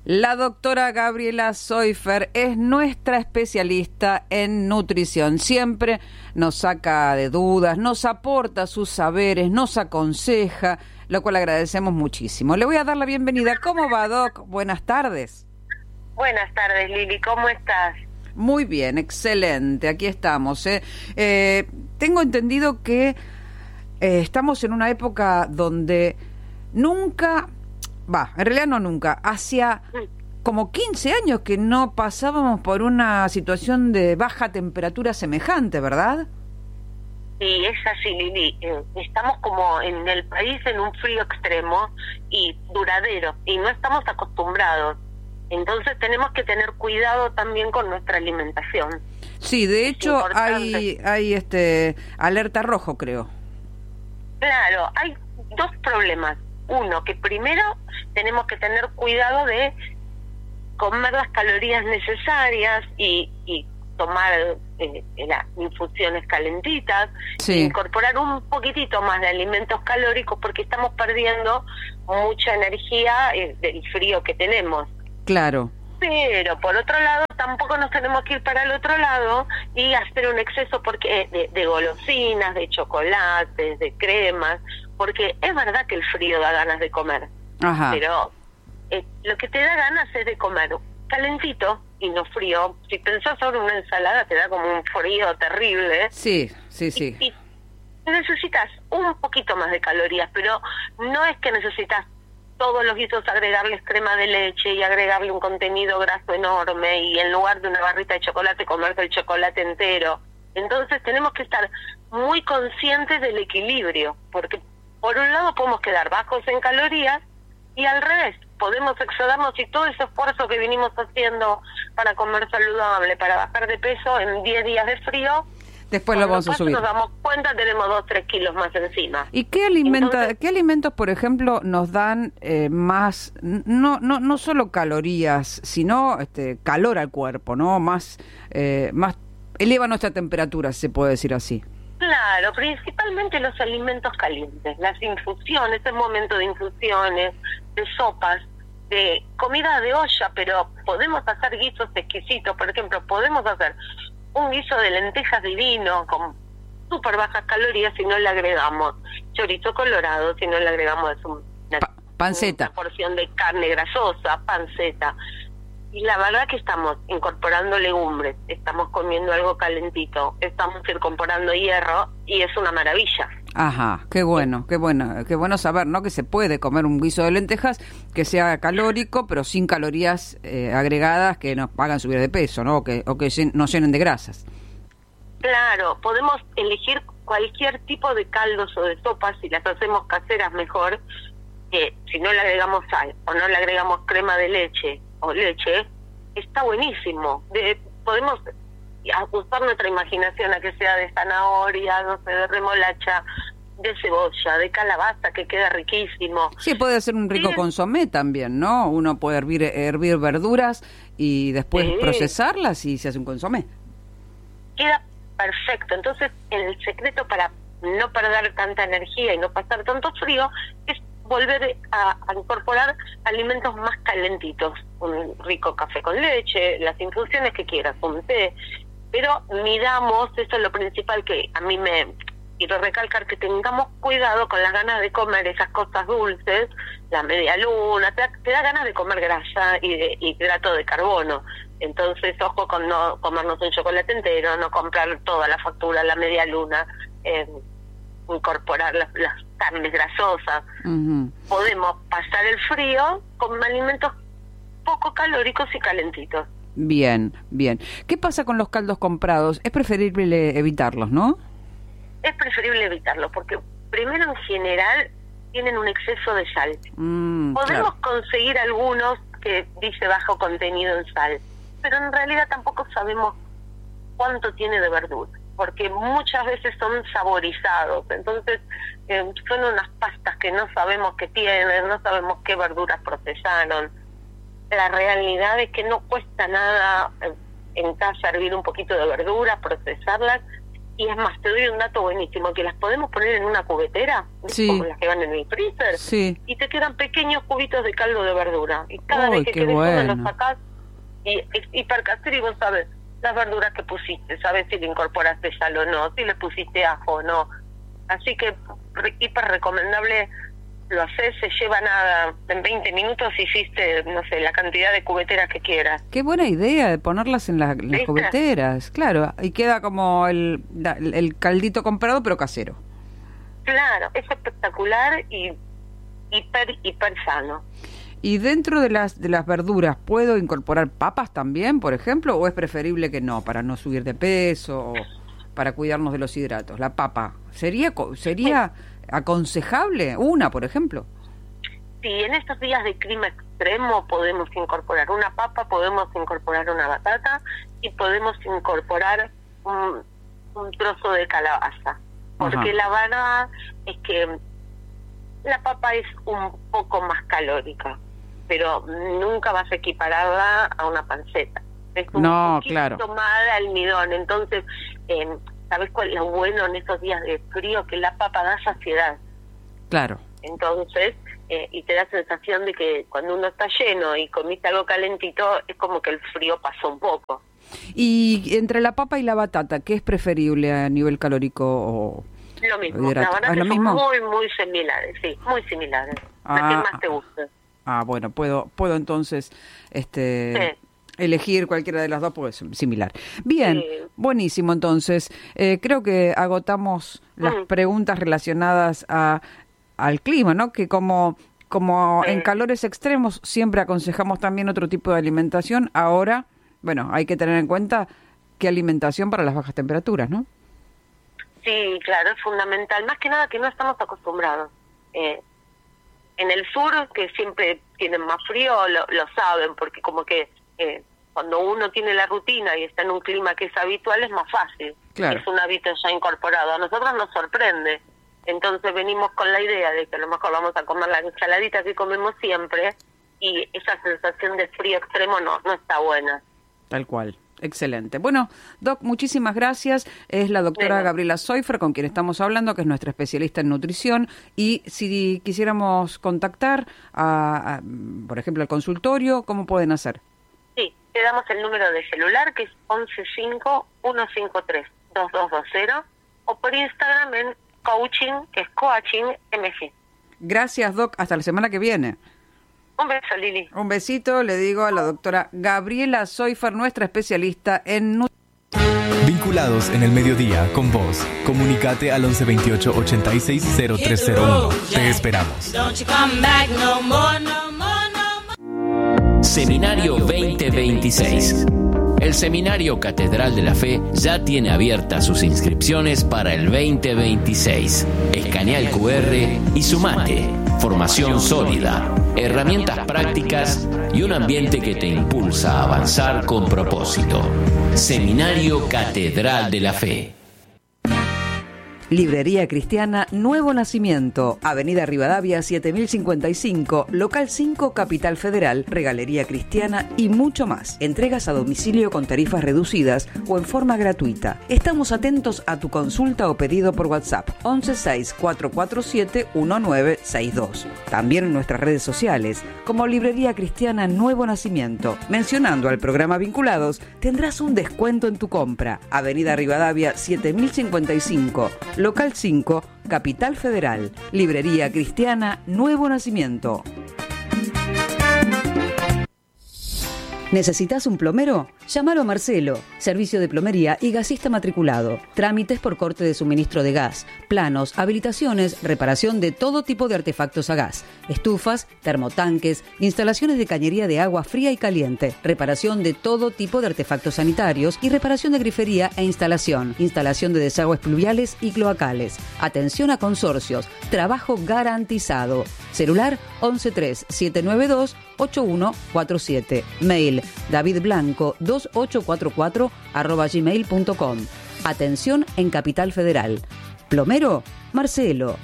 La doctora Gabriela Soifer es nuestra especialista en nutrición. Siempre nos saca de dudas, nos aporta sus saberes, nos aconseja, lo cual agradecemos muchísimo. Le voy a dar la bienvenida. ¿Cómo va, Doc? Buenas tardes. Buenas tardes, Lili. ¿Cómo estás? Muy bien, excelente. Aquí estamos. Tengo entendido que estamos en una época donde en realidad no nunca, hacía como 15 años que no pasábamos por una situación de baja temperatura semejante, ¿verdad? Sí, es así, Lili. Estamos como en el país en un frío extremo y duradero, y no estamos acostumbrados. Entonces tenemos que tener cuidado también con nuestra alimentación. Sí, de hecho hay alerta rojo, creo. Claro, hay dos problemas. Uno, que primero tenemos que tener cuidado de comer las calorías necesarias y tomar las infusiones calentitas, sí. Incorporar un poquitito más de alimentos calóricos porque estamos perdiendo mucha energía del frío que tenemos. Claro. Pero por otro lado tampoco nos tenemos que ir para el otro lado y hacer un exceso porque de golosinas, de chocolates, de cremas, porque es verdad que el frío da ganas de comer. Ajá. Pero lo que te da ganas es de comer calentito y no frío. Si pensás sobre una ensalada te da como un frío terrible. Sí. Y necesitas un poquito más de calorías, pero no es que necesitas todos los guisos agregarles crema de leche y agregarle un contenido graso enorme y en lugar de una barrita de chocolate comerte el chocolate entero. Entonces tenemos que estar muy conscientes del equilibrio, porque por un lado podemos quedar bajos en calorías y al revés, podemos excedernos y todo ese esfuerzo que vinimos haciendo para comer saludable, para bajar de peso en 10 días de frío, después lo vamos a subir. Nos damos cuenta, tenemos 2-3 kilos más encima. ¿Y qué alimentos, por ejemplo, nos dan más, no solo calorías, sino calor al cuerpo, ¿no? Más eleva nuestra temperatura, se puede decir así. Claro, principalmente los alimentos calientes, las infusiones, el momento de infusiones, de sopas, de comida de olla, pero podemos hacer guisos exquisitos. Por ejemplo, podemos hacer un guiso de lentejas divino con súper bajas calorías si no le agregamos chorizo colorado, si no le agregamos panceta, una porción de carne grasosa, panceta. Y la verdad que estamos incorporando legumbres, estamos comiendo algo calentito, estamos incorporando hierro y es una maravilla. Ajá, qué bueno saber, ¿no? Que se puede comer un guiso de lentejas que sea calórico, pero sin calorías agregadas que nos hagan subir de peso, ¿no? O que nos llenen de grasas. Claro, podemos elegir cualquier tipo de caldos o de sopas, si las hacemos caseras mejor, que si no le agregamos sal o no le agregamos crema de leche o leche, está buenísimo. Podemos usar nuestra imaginación a que sea de zanahoria, no sé, de remolacha, de cebolla, de calabaza, que queda riquísimo. Sí, puede ser un rico consomé también, ¿no? Uno puede hervir verduras y después procesarlas y se hace un consomé. Queda perfecto. Entonces, el secreto para no perder tanta energía y no pasar tanto frío es volver a incorporar alimentos más calentitos, un rico café con leche, las infusiones que quieras, un té, pero midamos, eso es lo principal que a mí me quiero recalcar, que tengamos cuidado con las ganas de comer esas cosas dulces, la media luna, te da ganas de comer grasa y de hidrato de carbono. Entonces, ojo con no comernos un chocolate entero, no comprar toda la factura, la media luna, incorporar las carnes grasosas. Uh-huh. Podemos pasar el frío con alimentos poco calóricos y calentitos. Bien. ¿Qué pasa con los caldos comprados? Es preferible evitarlos, ¿no? Es preferible evitarlos porque primero, en general, tienen un exceso de sal. Podemos conseguir algunos que dice bajo contenido en sal, pero en realidad tampoco sabemos cuánto tiene de verdura, porque muchas veces son saborizados, entonces son unas pastas que no sabemos qué tienen, no sabemos qué verduras procesaron. La realidad es que no cuesta nada en casa hervir un poquito de verduras, procesarlas Y es más, te doy un dato buenísimo, que las podemos poner en una cubetera, sí, como las que van en el freezer, sí, y te quedan pequeños cubitos de caldo de verdura. Y cada Uy, vez que qué querés bueno. uno lo sacás, y es hipercasero, y vos sabes las verduras que pusiste, sabes si le incorporaste sal o no, si le pusiste ajo o no. Así que hiper recomendable, lo haces, se lleva nada, en 20 minutos hiciste, no sé, la cantidad de cubeteras que quieras. Qué buena idea de ponerlas en las ¿Viste? cubeteras, claro, y queda como el caldito comprado pero casero. Claro, es espectacular y hiper sano. Y dentro de las verduras, ¿puedo incorporar papas también, por ejemplo, o es preferible que no, para no subir de peso o para cuidarnos de los hidratos? La papa, ¿sería aconsejable una, por ejemplo? Sí, en estos días de clima extremo podemos incorporar una papa, podemos incorporar una batata y podemos incorporar un trozo de calabaza. Porque Ajá. la verdad es que la papa es un poco más calórica, pero nunca vas a equipararla a una panceta. Es un poquito claro. más de almidón. Entonces, ¿sabes cuál es lo bueno en estos días de frío? Que la papa da saciedad. Claro. Entonces, y te da sensación de que cuando uno está lleno y comiste algo calentito, es como que el frío pasó un poco. Y entre la papa y la batata, ¿qué es preferible a nivel calórico o Lo mismo, hidrato? la verdad ¿Es que lo son mismo? muy similares, sí, muy similares. La que más te guste. Bueno, puedo entonces Sí. elegir cualquiera de las dos porque es similar. Bien, Sí. buenísimo entonces. Creo que agotamos las preguntas relacionadas al clima, ¿no? Que como en calores extremos siempre aconsejamos también otro tipo de alimentación. Ahora, bueno, hay que tener en cuenta qué alimentación para las bajas temperaturas, ¿no? Sí, claro, es fundamental. Más que nada que no estamos acostumbrados. En el sur, que siempre tienen más frío, lo saben, porque como que cuando uno tiene la rutina y está en un clima que es habitual, es más fácil. Claro. Es un hábito ya incorporado. A nosotros nos sorprende. Entonces venimos con la idea de que a lo mejor vamos a comer la ensaladita que comemos siempre, y esa sensación de frío extremo no está buena. Tal cual. Excelente. Bueno, Doc, muchísimas gracias. Es la doctora Gabriela Soifer con quien estamos hablando, que es nuestra especialista en nutrición. Y si quisiéramos contactar, por ejemplo, al consultorio, ¿cómo pueden hacer? Sí, te damos el número de celular, que es 115-153-2220, o por Instagram en coaching, que es coaching MG. Gracias, Doc. Hasta la semana que viene. Un beso, Lili. Un besito, le digo a la doctora Gabriela Soifer, nuestra especialista en nutrición. Vinculados en el mediodía con vos. Comunicate al 1128 86 0301. Te esperamos. Seminario 2026. El Seminario Catedral de la Fe ya tiene abiertas sus inscripciones para el 2026. Escanea el QR y sumate. Formación sólida, herramientas prácticas y un ambiente que te impulsa a avanzar con propósito. Seminario Catedral de la Fe. Librería Cristiana Nuevo Nacimiento, Avenida Rivadavia 7055, Local 5, Capital Federal, Regalería Cristiana y mucho más. Entregas a domicilio con tarifas reducidas o en forma gratuita. Estamos atentos a tu consulta o pedido por WhatsApp 116-447-1962. También en nuestras redes sociales como Librería Cristiana Nuevo Nacimiento. Mencionando al programa Vinculados, tendrás un descuento en tu compra. Avenida Rivadavia 7055, Local 5, Capital Federal, Librería Cristiana Nuevo Nacimiento. ¿Necesitas un plomero? Llámalo a Marcelo, servicio de plomería y gasista matriculado. Trámites por corte de suministro de gas, planos, habilitaciones, reparación de todo tipo de artefactos a gas, estufas, termotanques, instalaciones de cañería de agua fría y caliente, reparación de todo tipo de artefactos sanitarios y reparación de grifería e instalación de desagües pluviales y cloacales. Atención a consorcios, trabajo garantizado. Celular 113-792-8147. Mail davidblanco2844@gmail.com. Atención en Capital Federal. Plomero, Marcelo,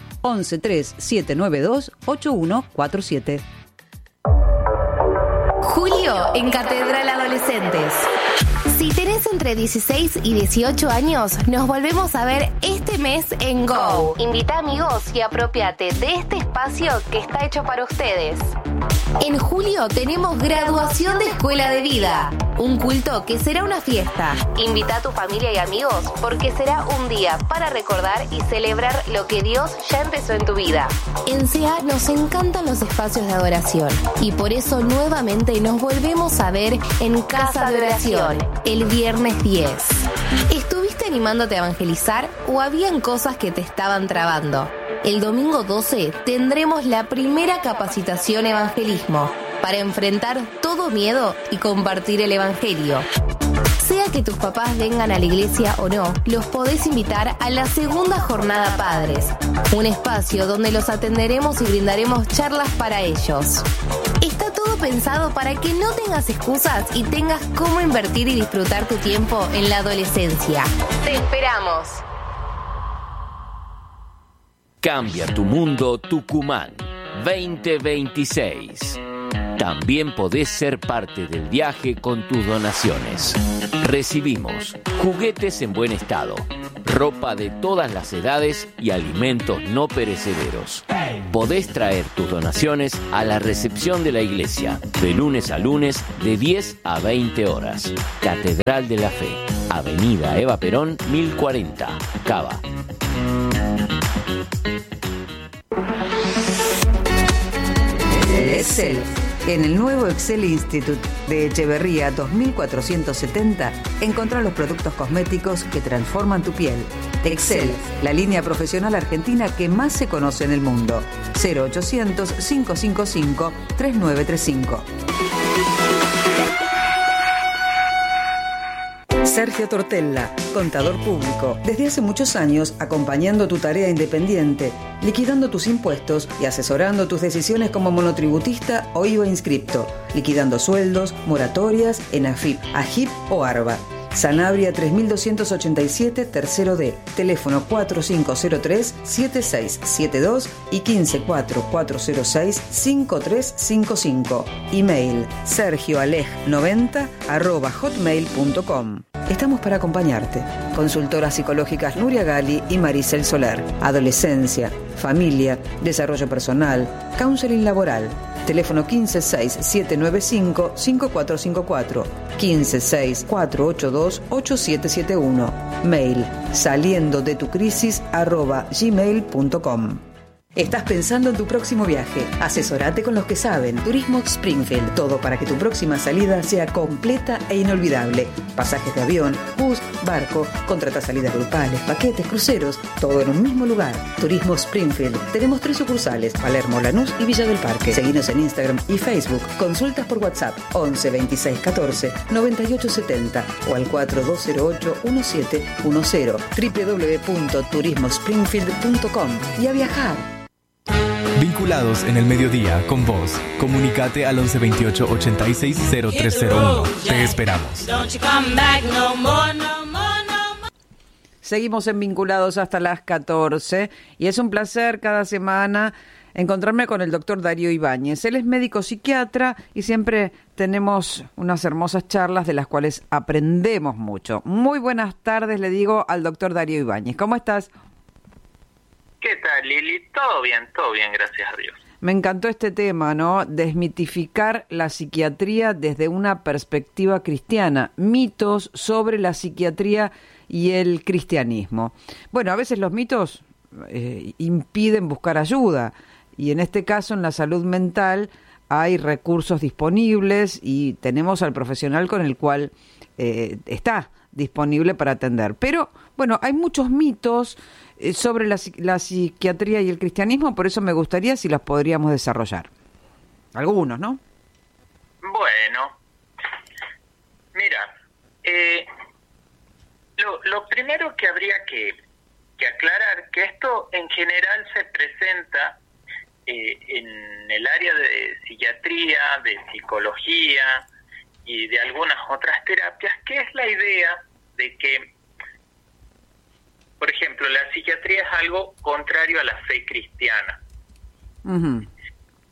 113-792-8147. Julio en Catedral Adolescentes. Si tenés entre 16 y 18 años, nos volvemos a ver este mes en Go. Invita amigos y apropiate de este espacio que está hecho para ustedes. En julio tenemos graduación de Escuela de Vida, un culto que será una fiesta. Invita a tu familia y amigos porque será un día para recordar y celebrar lo que Dios ya empezó en tu vida. En CEA nos encantan los espacios de adoración y por eso nuevamente nos volvemos a ver en Casa de Oración el viernes 10. ¿Estuviste animándote a evangelizar o habían cosas que te estaban trabando? El domingo 12 tendremos la primera capacitación evangelismo para enfrentar todo miedo y compartir el evangelio. Sea que tus papás vengan a la iglesia o no, los podés invitar a la segunda jornada Padres, un espacio donde los atenderemos y brindaremos charlas para ellos. Está todo pensado para que no tengas excusas y tengas cómo invertir y disfrutar tu tiempo en la adolescencia. ¡Te esperamos! Cambia tu mundo Tucumán 2026. También podés ser parte del viaje con tus donaciones. Recibimos juguetes en buen estado, ropa de todas las edades y alimentos no perecederos. Podés traer tus donaciones a la recepción de la iglesia, de lunes a lunes, de 10 a 20 horas. Catedral de la Fe, Avenida Eva Perón, 1040, Cava. Excel. En el nuevo Excel Institute de Echeverría 2470 encontrá los productos cosméticos que transforman tu piel. Excel, la línea profesional argentina que más se conoce en el mundo. 0800-555-3935. Sergio Tortella, contador público, desde hace muchos años acompañando tu tarea independiente, liquidando tus impuestos y asesorando tus decisiones como monotributista o IVA inscripto, liquidando sueldos, moratorias en AFIP, AGIP o ARBA. Sanabria 3287, tercero D, teléfono 4503-7672 y 154406-5355. Email sergioaleg90@hotmail.com. Estamos para acompañarte. Consultoras psicológicas Nuria Gali y Maricel Soler. Adolescencia, familia, desarrollo personal, counseling laboral. Teléfono 156-795-5454, 156-482-8771. Mail saliendodetucrisis@gmail.com. ¿Estás pensando en tu próximo viaje? Asesórate con los que saben. Turismo Springfield. Todo para que tu próxima salida sea completa e inolvidable. Pasajes de avión, bus, barco, contrata salidas grupales, paquetes, cruceros, todo en un mismo lugar. Turismo Springfield. Tenemos 3 sucursales: Palermo, Lanús y Villa del Parque. Seguinos en Instagram y Facebook. Consultas por WhatsApp 11 26 14 98 70 o al 4208 1710. www.turismospringfield.com. Y a viajar. Vinculados en el mediodía con vos. Comunicate al 11 28 86 0301. Te esperamos. Seguimos en Vinculados hasta las 14 y es un placer cada semana encontrarme con el doctor Darío Ibáñez. Él es médico psiquiatra y siempre tenemos unas hermosas charlas de las cuales aprendemos mucho. Muy buenas tardes, le digo al doctor Darío Ibáñez. ¿Cómo estás? ¿Qué tal, Lili? Todo bien, gracias a Dios. Me encantó este tema, ¿no? Desmitificar la psiquiatría desde una perspectiva cristiana. Mitos sobre la psiquiatría y el cristianismo. Bueno, a veces los mitos impiden buscar ayuda. Y en este caso, en la salud mental, hay recursos disponibles y tenemos al profesional con el cual está disponible para atender. Pero, bueno, hay muchos mitos sobre la psiquiatría y el cristianismo, por eso me gustaría si las podríamos desarrollar. Algunos, ¿no? Bueno, mira, lo primero que habría que aclarar, que esto en general se presenta en el área de psiquiatría, de psicología y de algunas otras terapias, que es la idea de que, por ejemplo, la psiquiatría es algo contrario a la fe cristiana. Uh-huh.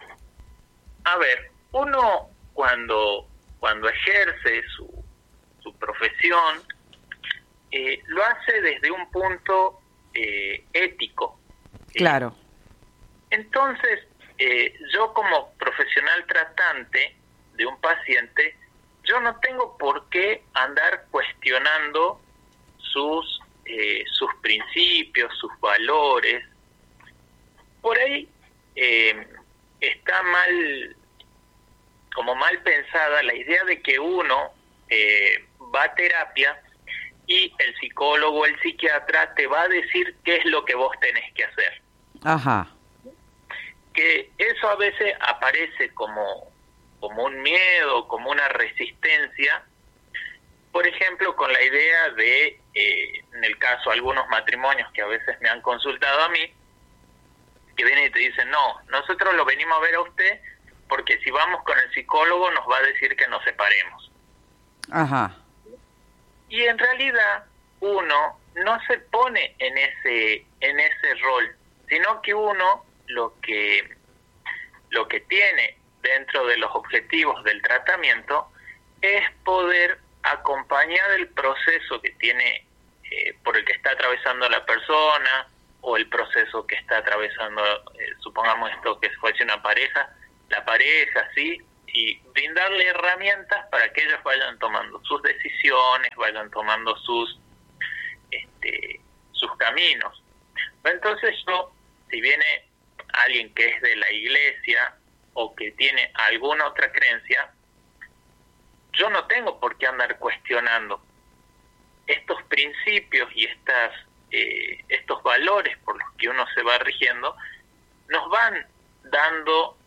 A ver, uno cuando ejerce su profesión, lo hace desde un punto ético. Claro. Entonces, yo como profesional tratante de un paciente, yo no tengo por qué andar cuestionando sus principios, sus valores. Por ahí está mal pensada la idea de que uno va a terapia y el psicólogo o el psiquiatra te va a decir qué es lo que vos tenés que hacer. Ajá. Que eso a veces aparece como un miedo, como una resistencia, por ejemplo, con la idea de, en el caso de algunos matrimonios que a veces me han consultado a mí, que vienen y te dicen, no, nosotros lo venimos a ver a usted porque si vamos con el psicólogo nos va a decir que nos separemos. Ajá. Y en realidad uno no se pone en ese rol, sino que uno lo que tiene dentro de los objetivos del tratamiento es poder acompañar el proceso que tiene por el que está atravesando la persona, o el proceso que está atravesando, supongamos esto que fuese una pareja, la pareja, ¿sí? Y brindarle herramientas para que ellos vayan tomando sus decisiones, vayan tomando sus caminos. Entonces yo, si viene alguien que es de la iglesia o que tiene alguna otra creencia, yo no tengo por qué andar cuestionando estos principios y estos valores por los que uno se va rigiendo. Nos van dando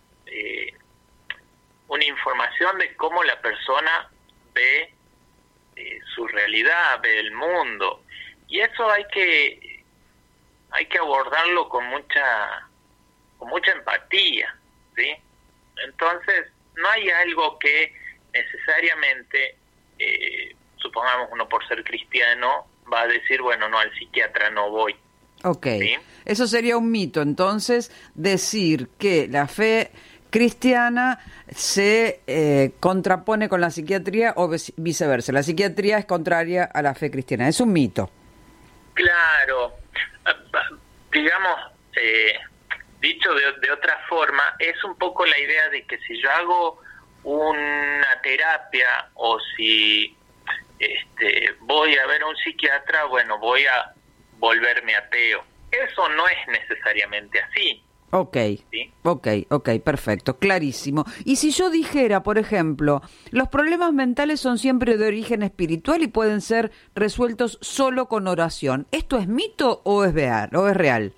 una información de cómo la persona ve su realidad, ve el mundo, y eso hay que abordarlo con mucha empatía, ¿sí? Entonces no hay algo que necesariamente supongamos uno por ser cristiano va a decir, bueno, no, al psiquiatra no voy. Ok, ¿sí? Eso sería un mito, entonces, decir que la fe cristiana se contrapone con la psiquiatría o viceversa. La psiquiatría es contraria a la fe cristiana, es un mito. Claro, digamos, dicho de otra forma, es un poco la idea de que si yo hago una terapia o si voy a ver a un psiquiatra, bueno, voy a volverme ateo. Eso no es necesariamente así. Ok, ¿sí? ok, perfecto, clarísimo. Y si yo dijera, por ejemplo, los problemas mentales son siempre de origen espiritual y pueden ser resueltos solo con oración, ¿esto es mito o es real?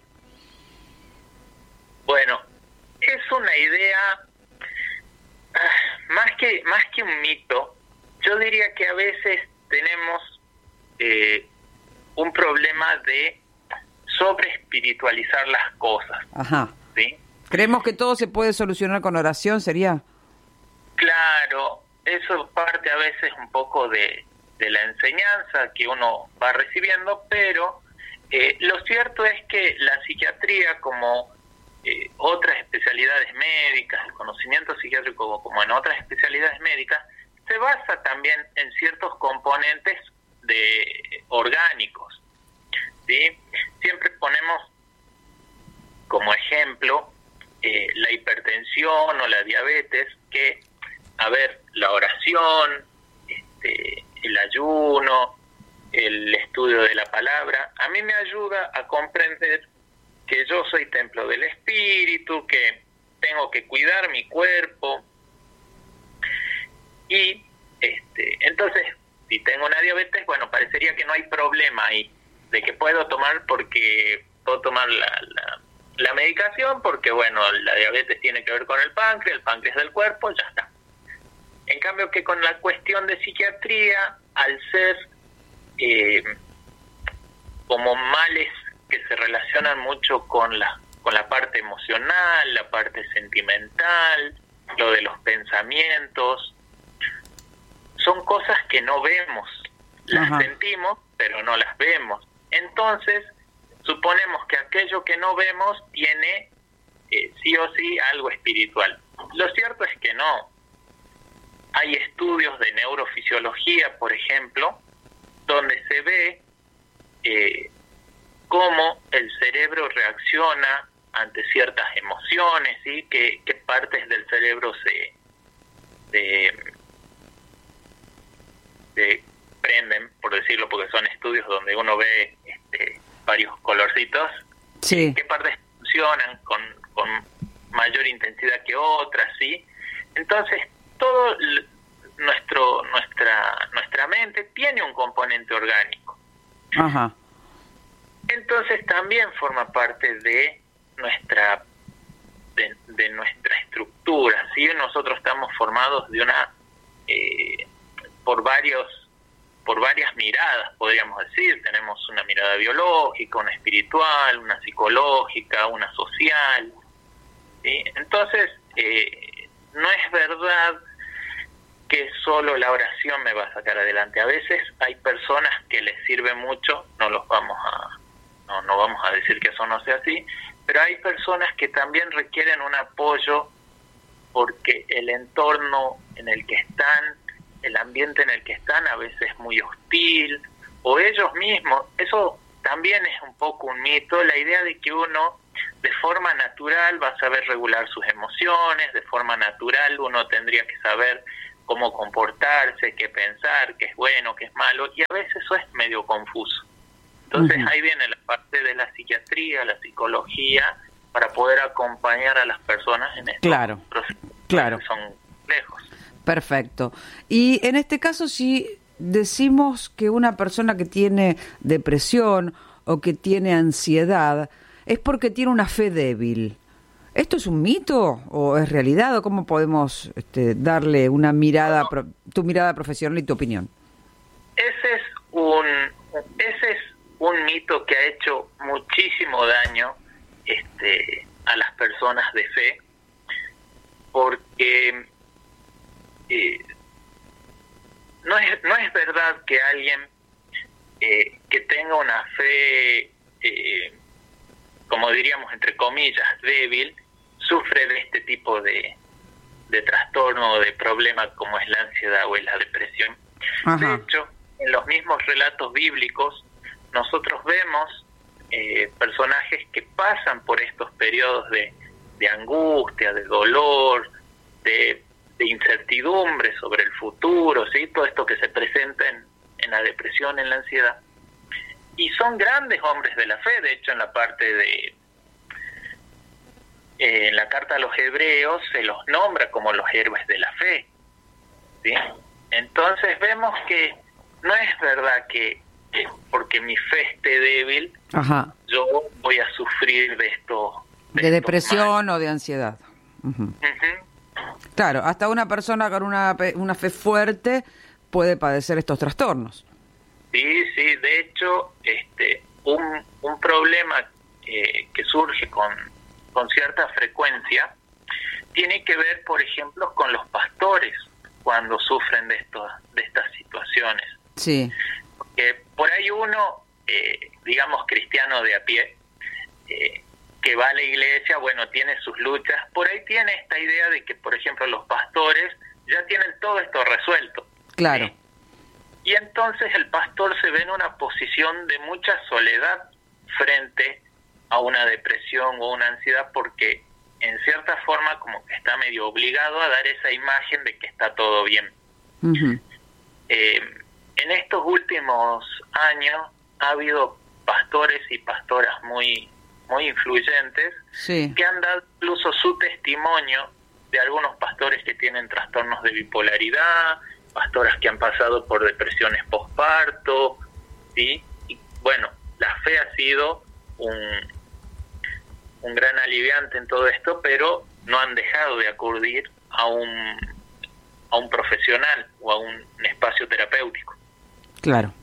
Bueno, es una idea más que un mito. Yo diría que a veces tenemos un problema de sobreespiritualizar las cosas. Ajá. ¿Sí? ¿Creemos que todo se puede solucionar con oración, sería? Claro, eso parte a veces un poco de la enseñanza que uno va recibiendo, pero lo cierto es que la psiquiatría, como otras especialidades médicas, el conocimiento psiquiátrico como en otras especialidades médicas, se basa también en ciertos componentes orgánicos, ¿sí? Siempre ponemos como ejemplo la hipertensión o la diabetes, que, a ver, la oración, el ayuno, el estudio de la palabra, a mí me ayuda a comprender que yo soy templo del espíritu, que tengo que cuidar mi cuerpo. Y entonces, si tengo una diabetes, bueno, parecería que no hay problema ahí, de que puedo tomar la medicación, porque bueno, la diabetes tiene que ver con el páncreas del cuerpo, ya está. En cambio que con la cuestión de psiquiatría, al ser como males que se relacionan mucho con la parte emocional, la parte sentimental, lo de los pensamientos, son cosas que no vemos, las Ajá. sentimos, pero no las vemos. Entonces, suponemos que aquello que no vemos tiene sí o sí algo espiritual. Lo cierto es que no. hay estudios de neurofisiología, por ejemplo, donde se ve cómo el cerebro reacciona ante ciertas emociones, ¿sí? Que partes del cerebro se prenden, por decirlo, porque son estudios donde uno ve varios colorcitos, sí. qué partes funcionan con mayor intensidad que otras, ¿sí? Entonces, todo nuestra mente tiene un componente orgánico. Ajá. Entonces también forma parte de nuestra estructura, ¿sí? Nosotros estamos formados de por varias miradas, podríamos decir. Tenemos una mirada biológica, una espiritual, una psicológica, una social, ¿sí? Entonces, no es verdad que solo la oración me va a sacar adelante. A veces hay personas que les sirve mucho, no vamos a decir que eso no sea así, pero hay personas que también requieren un apoyo porque el entorno en el que están, el ambiente en el que están a veces es muy hostil, o ellos mismos. Eso también es un poco un mito, la idea de que uno de forma natural va a saber regular sus emociones, de forma natural uno tendría que saber cómo comportarse, qué pensar, qué es bueno, qué es malo, y a veces eso es medio confuso. Entonces ahí viene la parte de la psiquiatría, la psicología, para poder acompañar a las personas en estos procesos que son complejos. Perfecto. Y en este caso, si decimos que una persona que tiene depresión o que tiene ansiedad es porque tiene una fe débil, ¿esto es un mito o es realidad? ¿O cómo podemos darle una mirada, tu mirada profesional y tu opinión? Ese es un mito que ha hecho muchísimo daño a las personas de fe, porque no es verdad que alguien que tenga una fe, como diríamos entre comillas, débil, sufre de este tipo de trastorno o de problema como es la ansiedad o es la depresión. Ajá. De hecho, en los mismos relatos bíblicos nosotros vemos personajes que pasan por estos periodos de angustia, de dolor, de incertidumbre sobre el futuro, ¿sí? Todo esto que se presenta en la depresión, en la ansiedad, y son grandes hombres de la fe. De hecho, en la parte en la carta a los hebreos se los nombra como los héroes de la fe, ¿sí? Entonces vemos que no es verdad que porque mi fe esté débil, ajá, yo voy a sufrir de esto. De depresión o de ansiedad. Uh-huh. Uh-huh. Claro, hasta una persona con una fe fuerte puede padecer estos trastornos. Sí, de hecho, un problema que surge con cierta frecuencia tiene que ver, por ejemplo, con los pastores cuando sufren de estas situaciones. Sí. Porque por ahí uno, digamos cristiano de a pie, que va a la iglesia, bueno, tiene sus luchas, por ahí tiene esta idea de que, por ejemplo, los pastores ya tienen todo esto resuelto. Claro. ¿Sí? Y entonces el pastor se ve en una posición de mucha soledad frente a una depresión o una ansiedad, porque en cierta forma como que está medio obligado a dar esa imagen de que está todo bien. Uh-huh. En estos últimos años ha habido pastores y pastoras muy influyentes, sí, que han dado incluso su testimonio de algunos pastores que tienen trastornos de bipolaridad, pastoras que han pasado por depresiones postparto, ¿sí? Y bueno, la fe ha sido un gran aliviante en todo esto, pero no han dejado de acudir a un profesional o a un espacio terapéutico. Claro.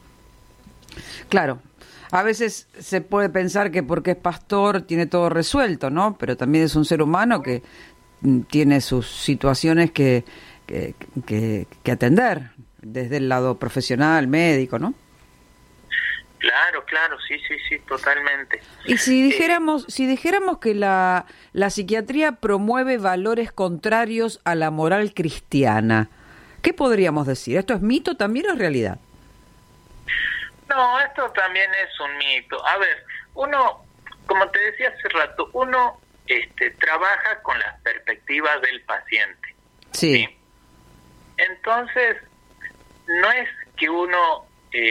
A veces se puede pensar que porque es pastor tiene todo resuelto, ¿no? Pero también es un ser humano que tiene sus situaciones que atender desde el lado profesional, médico, ¿no? Claro, sí, totalmente. Y si dijéramos que la psiquiatría promueve valores contrarios a la moral cristiana, ¿Qué podríamos decir? ¿Esto es mito también o es realidad? No, esto también es un mito. A ver, uno, como te decía hace rato, uno trabaja con las perspectivas del paciente. Sí. Entonces, no es que uno,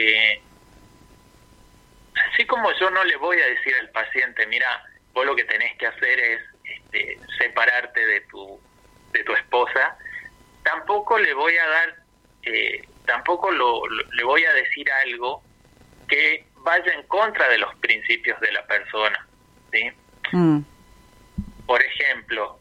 así como yo no le voy a decir al paciente, mira, vos lo que tenés que hacer es separarte de tu esposa, tampoco le voy a dar, tampoco le voy a decir algo que vaya en contra de los principios de la persona, ¿sí? Por ejemplo,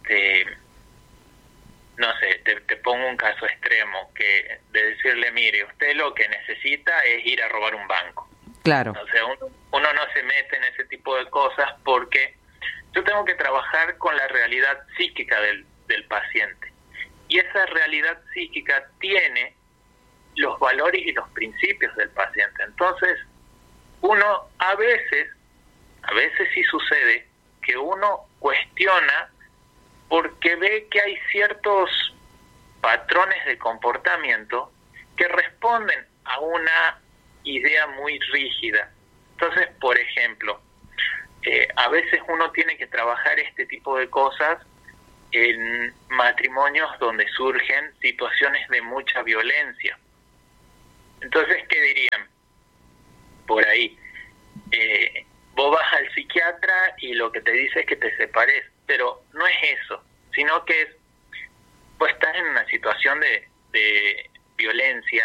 no sé, te pongo un caso extremo, que de decirle, mire, usted lo que necesita es ir a robar un banco. Claro. O sea, uno no se mete en ese tipo de cosas porque yo tengo que trabajar con la realidad psíquica del paciente. Y esa realidad psíquica tiene los valores y los principios del paciente. Entonces, uno a veces sí sucede que uno cuestiona porque ve que hay ciertos patrones de comportamiento que responden a una idea muy rígida. Entonces, por ejemplo, a veces uno tiene que trabajar este tipo de cosas en matrimonios donde surgen situaciones de mucha violencia. Entonces, ¿qué dirían? Por ahí, vos vas al psiquiatra y lo que te dice es que te separes, pero no es eso, sino que es, pues estás en una situación de violencia